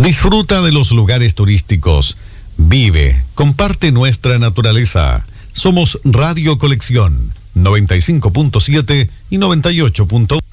Disfruta de los lugares turísticos. Vive, comparte nuestra naturaleza. Somos Radio Colección 95.7 y 98.1.